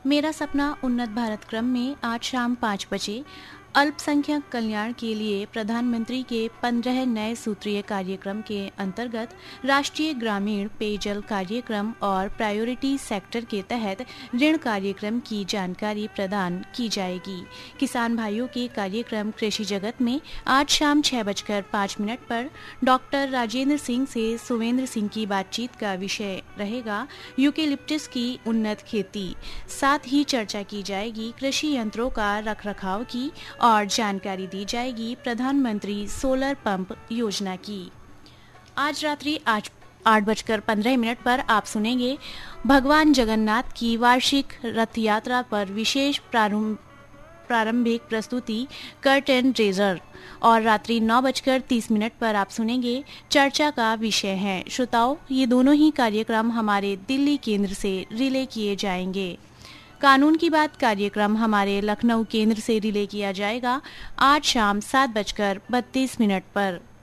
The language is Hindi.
मेरा सपना उन्नत भारत क्रम में आज शाम 5 बजे अल्पसंख्यक कल्याण के लिए प्रधानमंत्री के 15 नए सूत्रीय कार्यक्रम के अंतर्गत राष्ट्रीय ग्रामीण पेयजल कार्यक्रम और प्रायोरिटी सेक्टर के तहत ऋण कार्यक्रम की जानकारी प्रदान की जाएगी। किसान भाइयों के कार्यक्रम कृषि जगत में आज शाम 6:05 पर डॉक्टर राजेंद्र सिंह से सुवेंद्र सिंह की बातचीत का विषय रहेगा यूकेलिप्टस की उन्नत खेती। साथ ही चर्चा की जाएगी कृषि यंत्रों का रखरखाव की और जानकारी दी जाएगी प्रधानमंत्री सोलर पंप योजना की। आज रात्रि 8:15 पर आप सुनेंगे भगवान जगन्नाथ की वार्षिक रथ यात्रा पर विशेष प्रारंभिक प्रस्तुति कर्टेन रेजर और रात्रि 9:30 पर आप सुनेंगे चर्चा का विषय है। श्रोताओं, ये दोनों ही कार्यक्रम हमारे दिल्ली केंद्र से रिले किए जाएंगे। कानून की बात कार्यक्रम हमारे लखनऊ केंद्र से रिले किया जाएगा आज शाम 7:32 पर।